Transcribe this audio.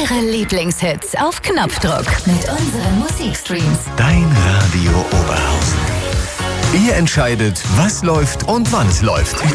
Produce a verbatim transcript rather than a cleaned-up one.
Ihre Lieblingshits auf Knopfdruck mit unseren Musikstreams. Dein Radio Oberhausen. Ihr entscheidet, was läuft und wann es läuft.